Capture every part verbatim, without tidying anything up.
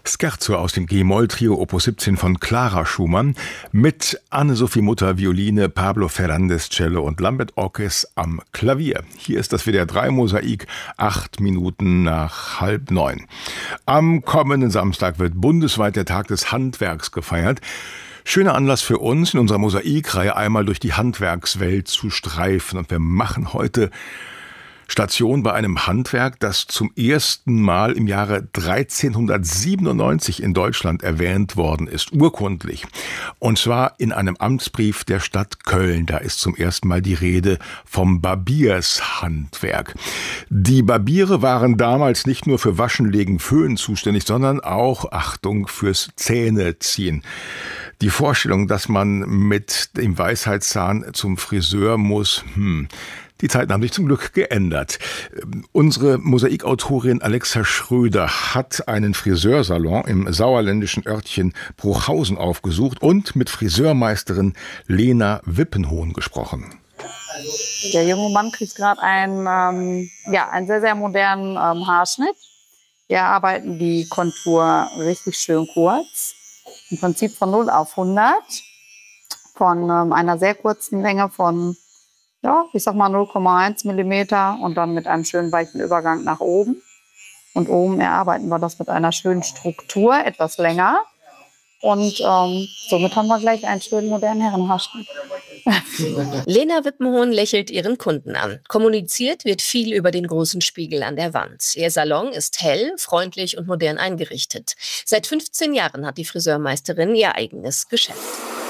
Scherzo aus dem G-Moll-Trio Opus siebzehn von Clara Schumann mit Anne-Sophie Mutter Violine, Pablo Fernández Cello und Lambert Orkes am Klavier. Hier ist das W D R drei Mosaik, acht Minuten nach halb neun. Am kommenden Samstag wird bundesweit der Tag des Handwerks gefeiert. Schöner Anlass für uns, in unserer Mosaikreihe einmal durch die Handwerkswelt zu streifen. Und wir machen heute Station bei einem Handwerk, das zum ersten Mal im Jahre dreizehnhundertsiebenundneunzig in Deutschland erwähnt worden ist, urkundlich. Und zwar in einem Amtsbrief der Stadt Köln. Da ist zum ersten Mal die Rede vom Barbiershandwerk. Die Barbiere waren damals nicht nur für Waschen, Legen, Föhn zuständig, sondern auch, Achtung, fürs Zähneziehen. Die Vorstellung, dass man mit dem Weisheitszahn zum Friseur muss, hm, die Zeiten haben sich zum Glück geändert. Unsere Mosaikautorin Alexa Schröder hat einen Friseursalon im sauerländischen Örtchen Bruchhausen aufgesucht und mit Friseurmeisterin Lena Wippenhohn gesprochen. Der junge Mann kriegt gerade einen, ähm, ja, einen sehr, sehr modernen ähm, Haarschnitt. Wir arbeiten die Kontur richtig schön kurz. Im Prinzip von null auf hundert. Von ähm, einer sehr kurzen Länge von, ja, ich sag mal null Komma eins Millimeter und dann mit einem schönen weichen Übergang nach oben. Und oben erarbeiten wir das mit einer schönen Struktur, etwas länger. Und ähm, somit haben wir gleich einen schönen modernen Herrenhaarschnitt. Lena Wippenhohn lächelt ihren Kunden an. Kommuniziert wird viel über den großen Spiegel an der Wand. Ihr Salon ist hell, freundlich und modern eingerichtet. Seit fünfzehn Jahren hat die Friseurmeisterin ihr eigenes Geschäft.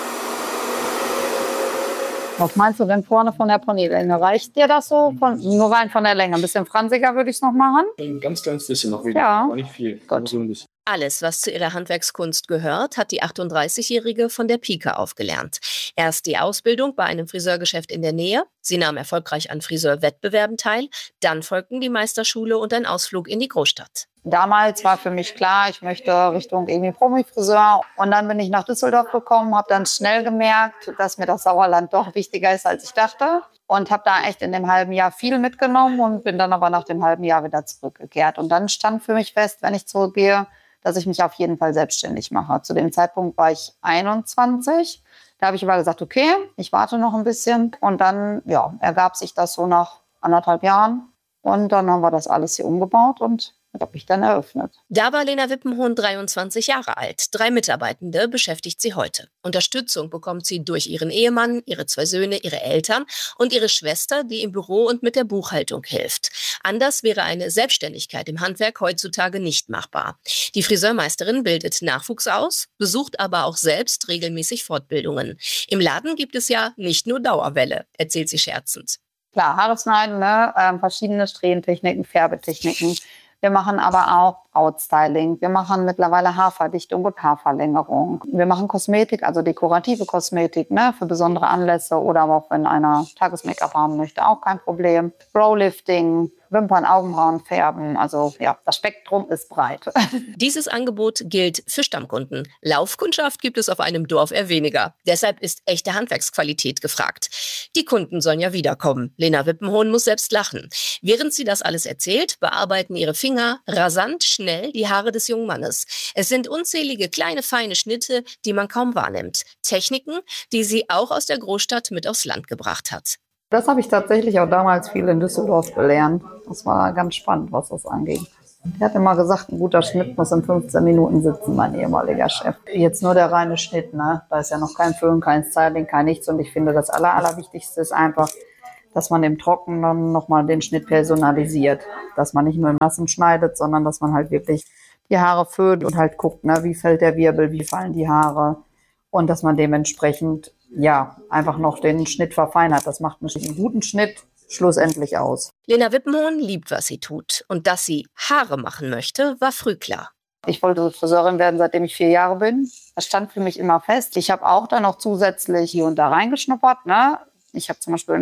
Was meinst du denn vorne von der Ponylänge? Reicht dir das so? Von, nur rein von der Länge. Ein bisschen fransiger würde ich es noch machen. Ein ganz kleines bisschen noch wieder. Ja. Aber nicht viel. So ein bisschen. Alles, was zu ihrer Handwerkskunst gehört, hat die achtunddreißigjährige von der Pike aufgelernt. Erst die Ausbildung bei einem Friseurgeschäft in der Nähe. Sie nahm erfolgreich an Friseurwettbewerben teil. Dann folgten die Meisterschule und ein Ausflug in die Großstadt. Damals war für mich klar, ich möchte Richtung irgendwie Promi-Friseur. Und dann bin ich nach Düsseldorf gekommen, habe dann schnell gemerkt, dass mir das Sauerland doch wichtiger ist, als ich dachte. Und habe da echt in dem halben Jahr viel mitgenommen und bin dann aber nach dem halben Jahr wieder zurückgekehrt. Und dann stand für mich fest, wenn ich zurückgehe, dass ich mich auf jeden Fall selbstständig mache. Zu dem Zeitpunkt war ich einundzwanzig. Da habe ich aber gesagt, okay, ich warte noch ein bisschen. Und dann ja, ergab sich das so nach anderthalb Jahren. Und dann haben wir das alles hier umgebaut und das habe ich dann eröffnet. Da war Lena Wippenhohn dreiundzwanzig Jahre alt. Drei Mitarbeitende beschäftigt sie heute. Unterstützung bekommt sie durch ihren Ehemann, ihre zwei Söhne, ihre Eltern und ihre Schwester, die im Büro und mit der Buchhaltung hilft. Anders wäre eine Selbstständigkeit im Handwerk heutzutage nicht machbar. Die Friseurmeisterin bildet Nachwuchs aus, besucht aber auch selbst regelmäßig Fortbildungen. Im Laden gibt es ja nicht nur Dauerwelle, erzählt sie scherzend. Klar, Haare schneiden, ne? ähm, verschiedene Strähntechniken, Färbetechniken. Wir machen aber auch Outstyling. Wir machen mittlerweile Haarverdichtung und Haarverlängerung. Wir machen Kosmetik, also dekorative Kosmetik, ne, für besondere Anlässe oder aber auch wenn einer Tages-Make-up haben möchte, auch kein Problem. Browlifting, Wimpern, Augenbrauen färben. Also ja, das Spektrum ist breit. Dieses Angebot gilt für Stammkunden. Laufkundschaft gibt es auf einem Dorf eher weniger. Deshalb ist echte Handwerksqualität gefragt. Die Kunden sollen ja wiederkommen. Lena Wippenhohn muss selbst lachen. Während sie das alles erzählt, bearbeiten ihre Finger rasant schnell die Haare des jungen Mannes. Es sind unzählige kleine, feine Schnitte, die man kaum wahrnimmt. Techniken, die sie auch aus der Großstadt mit aufs Land gebracht hat. Das habe ich tatsächlich auch damals viel in Düsseldorf gelernt. Das war ganz spannend, was das anging. Er hat immer gesagt, ein guter Schnitt muss in fünfzehn Minuten sitzen, mein ehemaliger Chef. Jetzt nur der reine Schnitt, ne? Da ist ja noch kein Föhn, kein Styling, kein nichts. Und ich finde, das Aller, Allerwichtigste ist einfach, dass man im Trockenen nochmal den Schnitt personalisiert. Dass man nicht nur im Nassen schneidet, sondern dass man halt wirklich die Haare föhnt und halt guckt, ne? Wie fällt der Wirbel, wie fallen die Haare. Und dass man dementsprechend ja, einfach noch den Schnitt verfeinert. Das macht einen guten Schnitt schlussendlich aus. Lena Wippenhohn liebt, was sie tut. Und dass sie Haare machen möchte, war früh klar. Ich wollte Friseurin werden, seitdem ich vier Jahre bin. Das stand für mich immer fest. Ich habe auch dann noch zusätzlich hier und da reingeschnuppert. Ne? Ich habe zum Beispiel noch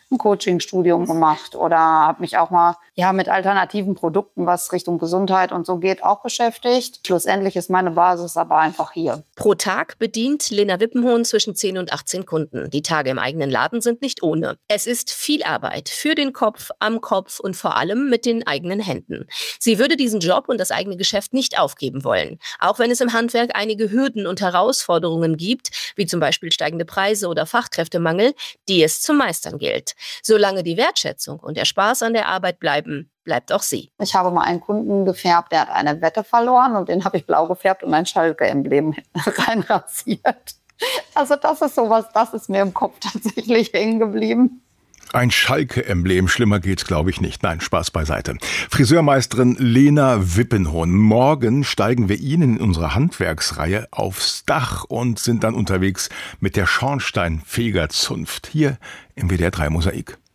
ein Coachingstudium gemacht oder habe mich auch mal ja, mit alternativen Produkten, was Richtung Gesundheit und so geht, auch beschäftigt. Schlussendlich ist meine Basis aber einfach hier. Pro Tag bedient Lena Wippenhohn zwischen zehn und achtzehn Kunden. Die Tage im eigenen Laden sind nicht ohne. Es ist viel Arbeit für den Kopf, am Kopf und vor allem mit den eigenen Händen. Sie würde diesen Job und das eigene Geschäft nicht aufgeben wollen. Auch wenn es im Handwerk einige Hürden und Herausforderungen gibt, wie zum Beispiel steigende Preise oder Fachkräftemangel, die es zu meistern gilt. Solange die Wertschätzung und der Spaß an der Arbeit bleiben, bleibt auch sie. Ich habe mal einen Kunden gefärbt, der hat eine Wette verloren und den habe ich blau gefärbt und ein Schalke-Emblem reinrasiert. Also das ist sowas, das ist mir im Kopf tatsächlich hängen geblieben. Ein Schalke-Emblem, schlimmer geht's, glaube ich, nicht. Nein, Spaß beiseite. Friseurmeisterin Lena Wippenhohn. Morgen steigen wir Ihnen in unserer Handwerksreihe aufs Dach und sind dann unterwegs mit der Schornsteinfegerzunft hier im W D R drei Mosaik.